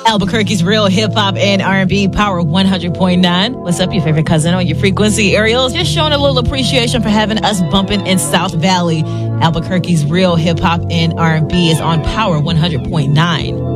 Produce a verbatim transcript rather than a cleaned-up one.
Albuquerque's real hip-hop and R and B, Power one hundred point nine. What's up, your favorite cousin on your frequency, Ariel's just showing a little appreciation for having us bumping in South Valley. Albuquerque's real hip-hop and R and B is on Power one hundred point nine.